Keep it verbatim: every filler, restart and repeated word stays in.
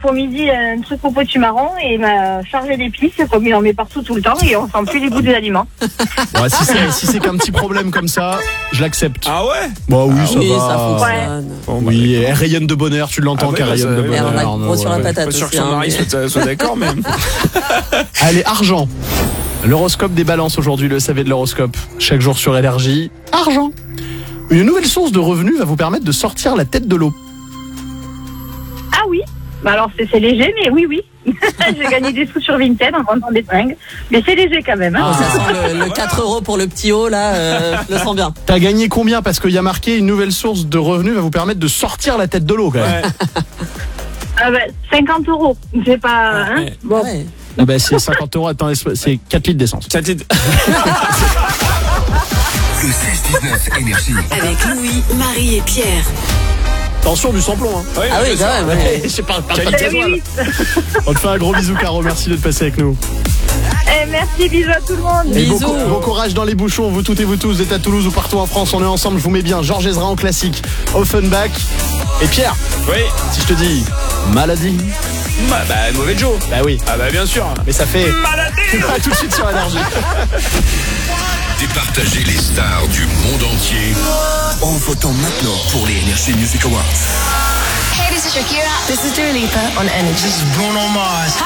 pour midi un truc au potimarron et il m'a chargé d'épices, comme il en met partout tout le temps et on sent plus les goûts des aliments. Ouais, si c'est si c'est qu'un petit problème comme ça, je l'accepte. Ah ouais? Bon oui, ah, ça oui, va. ça fonctionne. Bon, bah, Oui, elle rayonne de bonheur, tu l'entends Ah ouais, qu'elle bah, rayonne ça- de et bonheur. on a non, gros sur la ouais. patate Pas sûr que aussi, son hein, mari mais- soit, soit d'accord même. Allez, argent. L'horoscope des balances aujourd'hui, le savez de l'horoscope. Chaque jour sur Énergie, argent. Une nouvelle source de revenus va vous permettre de sortir la tête de l'eau. Ah oui, bah alors c'est, c'est léger, mais oui, oui. J'ai gagné des sous sur Vinted en vendant des fringues, mais c'est léger quand même. Hein. Oh, ça sent le, le quatre euros pour le petit haut, là, euh, je le sens bien. T'as gagné combien? Parce qu'il y a marqué une nouvelle source de revenus va vous permettre de sortir la tête de l'eau quand même. Ouais. Ah bah, cinquante euros, c'est pas... Hein Ouais. bon. Ouais. Ah bah c'est cinquante euros, attends, c'est quatre litres d'essence. Ça t'est- Le seize dix-neuf Énergie. Avec Louis, Marie et Pierre. Attention du samplon hein. Ouais, Ah oui, bien quand sûr. même, ouais. Je sais pas, pas de Qualité. Eh gasoil. oui, oui. On te fait un gros bisou Caro, merci d'être passé avec nous. Eh, merci, bisous à tout le monde. Et bon, Bisous. cou- bon courage dans les bouchons, vous toutes et vous tous, vous êtes à Toulouse ou partout en France, on est ensemble, je vous mets bien. Georges Ezra en classique, Offenbach. Et Pierre, Oui. si je te dis maladie, Bah, bah, mauvais Joe. bah oui, Ah bah bien sûr. mais ça fait Maladie. à tout de suite sur Énergie. Départager les stars du monde entier en votant maintenant pour les Energy Music Awards. Hey, this is Shakira. This is Dua Lipa on Energy. Bruno Mars.